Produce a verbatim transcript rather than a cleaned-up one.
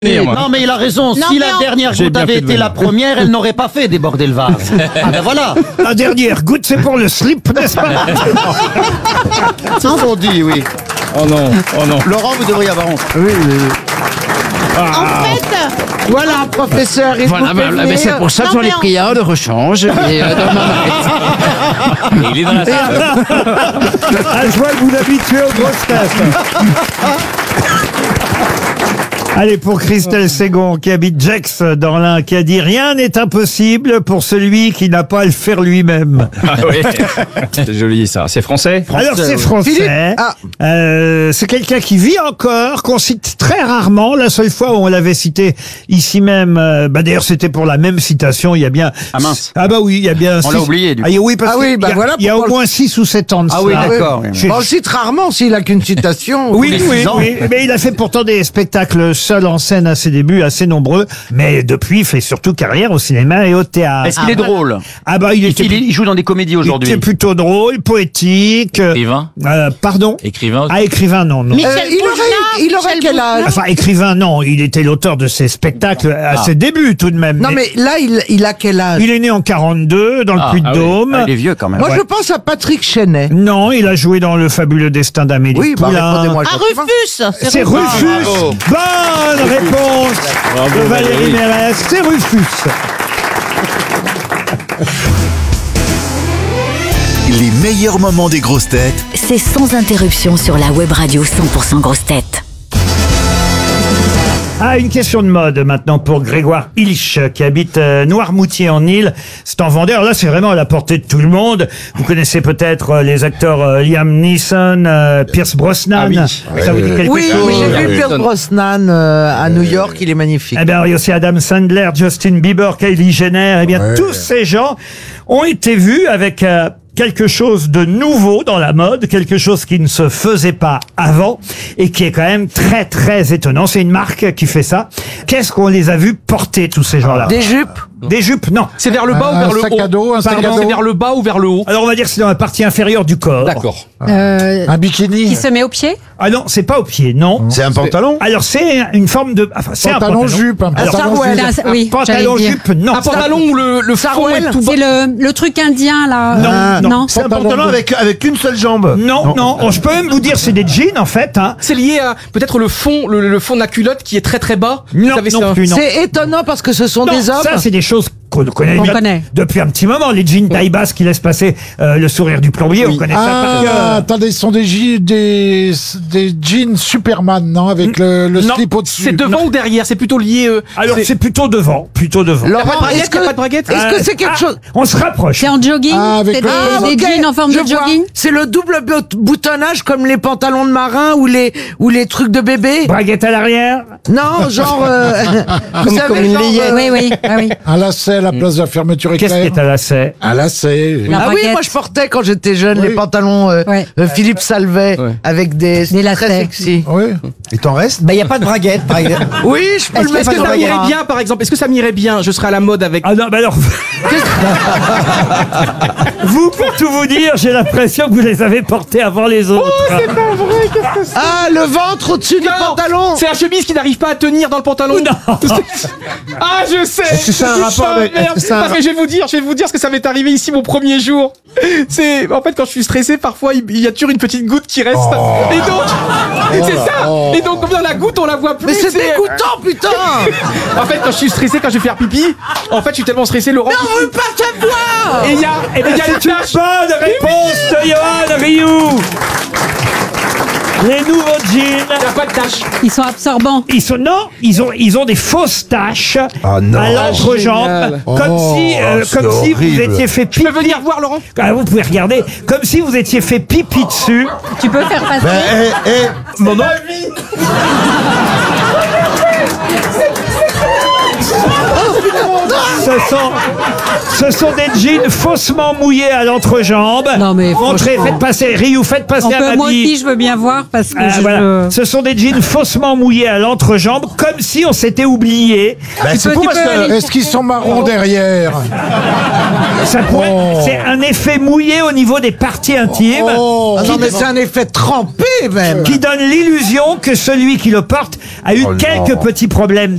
Non mais il a raison, Non, si mais la on- dernière J'ai goutte bien avait fait de été la venir. première, elle n'aurait pas fait déborder le vase. Ah ben voilà. La dernière goutte, c'est pour le slip, n'est-ce pas? C'est ce qu'on dit, oui. Oh non, oh non. Laurent, vous devriez avoir honte. En fait, Voilà, professeur, il Voilà, vous bah, fait bah, venir. c'est pour ça que Non, j'en ai mais on- pris un de rechange. Et, euh, dans ma Il est dans la salle. Ah, je vois que vous l'habituez aux grosses têtes. Allez, pour Christelle Ségon, qui habite Gex dans l'Ain, qui a dit « Rien n'est impossible pour celui qui n'a pas à le faire lui-même Ah oui. C'est joli ça. C'est français ». Alors, c'est français. Philippe Ah. Euh, c'est quelqu'un qui vit encore, qu'on cite très rarement. La seule fois où on l'avait cité ici même, euh, bah d'ailleurs, c'était pour la même citation, il y a bien... Ah mince. Ah bah oui, il y a bien... On l'a six- oublié, du coup. Ah oui, parce Ah oui, qu'il bah y a, voilà il y a au pourquoi- moins six ou sept ans de Ah oui, cela. d'accord. Je- Bon, on le cite rarement s'il a qu'une citation. Oui, les oui, six ans. oui, mais il a fait pourtant des spectacles seul en scène à ses débuts, assez nombreux, mais depuis, il fait surtout carrière au cinéma et au théâtre. Est-ce qu'il est drôle? Ah bah, il il, était, il- il joue dans des comédies il aujourd'hui. était plutôt drôle, poétique. euh, Écrivain. euh, pardon Écrivain. Ah, écrivain, non, non. Michel Euh, il Boujna, aurait, il aurait Michel quel Boujna. âge Enfin, écrivain, non, il était l'auteur de ses spectacles à ses débuts tout de même. Non, mais là, il, il a quel âge Il est né en quarante-deux, dans le Ah, Puy-de-Dôme. Ah, il est vieux quand même. Moi, ouais. je pense à Patrick Chenet. Non, il a joué dans Le fabuleux destin d'Amélie Oui, bah, Poulain. répondez-moi Ah, gentiment. Rufus. C'est Rufus. bravo. Bonne réponse Bravo, de Valérie Valérie. Mérès. C'est Rufus. Les meilleurs moments des grosses têtes C'est sans interruption sur la web radio cent pour cent grosses têtes. Ah, une question de mode maintenant pour Grégoire Ilch qui habite euh, Noirmoutier en Île. C'est en Vendée. Alors là, c'est vraiment à la portée de tout le monde. Vous connaissez peut-être euh, les acteurs euh, Liam Neeson, euh, Pierce Brosnan. Ah oui. Ça vous dit quelque Oui, chose oui, j'ai oui. vu Pierce Brosnan euh, à New York, il est magnifique. Eh bien, il y a aussi Adam Sandler, Justin Bieber, Kylie Jenner. Eh bien, tous ces gens ont été vus avec euh, quelque chose de nouveau dans la mode, quelque chose qui ne se faisait pas avant et qui est quand même très, très étonnant. C'est une marque qui fait ça. Qu'est-ce qu'on les a vus porter, tous ces gens-là? Des jupes. Des jupes, non. C'est vers le bas ou vers le haut dos, un sac à Pardon, dos. c'est vers le bas ou vers le haut Alors, on va dire que c'est dans la partie inférieure du corps. D'accord. Un bikini. Qui se met au pied? Ah non, c'est pas au pied, non. C'est un pantalon? Alors, c'est une forme de... Enfin, c'est un Pantalon pantalon. jupe, un Alors, pantalon Sarwell. jupe. C'est un- oui, pantalon j'allais dire. jupe, non. Un pantalon où le, le fond Sarwell. est tout bas. C'est le, le truc indien, là. Non, Euh, non. C'est un pantalon avec, avec une seule jambe. Non, non, Oh, je peux même vous dire c'est des jeans en fait. Hein. C'est lié à peut-être le fond, le, le fond de la culotte qui est très très bas. Non, Vous savez, c'est non un- plus, non. C'est étonnant parce que ce sont Non, des hommes. ça c'est des choses qu'on connaît On bien connaît. depuis un petit moment. Les jeans taille basse qui laissent passer euh, le sourire du plombier, on connaît ça par cœur. Ah, attendez, ce sont des, je- des, des jeans Superman, non? Avec le, le Non, slip au-dessus. C'est devant ou derrière? C'est plutôt lié. euh, Alors c'est plutôt devant, plutôt devant. Y a pas de Laurent, braguette, est-ce y a que, pas de braguette est-ce que Euh, c'est quelque ah, chose On se rapproche. C'est en jogging? Ah, avec C'est le- des, Ah, des ok, jeans en forme je de vois. jogging? C'est le double bout- boutonnage comme les pantalons de marin ou les ou les trucs de bébé. Braguette à l'arrière. Non, genre euh, vous savez, comme une genre, layette. euh, Oui, oui, ah oui. Un lacet à la place de la fermeture Qu'est-ce qui éclair. est à lacet? Un lacet. La Ah oui, braguette. moi je portais quand j'étais jeune Oui. les pantalons euh, Ouais. euh, Philippe Salvet Ouais. avec des, Des très lacets. sexy. Oui. Il t'en reste? Bah, il n'y a pas de braguette. braguette. Oui, je peux le Est-ce mettre que dans ça le m'irait bras. bien, par exemple? Est-ce que ça m'irait bien? Je serais à la mode avec. Ah non, bah alors. Vous, pour tout vous dire, j'ai l'impression que vous les avez portés avant les autres. Ah, le ventre au-dessus du Non, pantalon. c'est la chemise qui n'arrive pas à tenir dans le pantalon. Non. Ah, je sais. Est-ce que c'est un Je rapport sens, avec- merde. est-ce que c'est un- Non, mais je vais vous dire, je vais vous dire ce que ça m'est arrivé ici mon premier jour. C'est en fait quand je suis stressé, parfois il il y a toujours une petite goutte qui reste. Et donc, c'est ça. Et donc, comme dans la goutte, on la voit plus. Mais c'est c'est- dégoûtant, putain. En fait, quand je suis stressé, quand je vais faire pipi, en fait, je suis tellement stressé, Laurent. On veut pas te voir. Et il y a, et il y a les taches. Bonne réponse de Johan Rioux. Les nouveaux jeans. Il n'y a pas de taches. Ils sont absorbants. Ils sont non, ils ont ils ont des fausses taches Ah non. à l'entrejambe, Génial. comme Oh, si euh, c'est comme si vous horrible. étiez fait Je pipi. peux venir voir, Laurent? Ah, vous pouvez regarder, comme si vous étiez fait pipi dessus. Tu peux faire passer? Eh, eh, mon nom. Ce sont ce sont des jeans faussement mouillés à l'entrejambe. Non, mais Entrez, franchement. faites passer Rioux, faites passer On à peut, ma moi bille. aussi, je veux bien voir parce que Ah, je. voilà. Ce sont des jeans faussement mouillés à l'entrejambe, comme si on s'était oublié. Ben, c'est peux- fou tu parce peux que. aller- Est-ce qu'ils sont marrons derrière? Ça pourrait- Oh. C'est un effet mouillé au niveau des parties intimes. Oh. Ah non, mais c'est un effet trempé même. Qui donne l'illusion que celui qui le porte a eu Oh non. quelques petits problèmes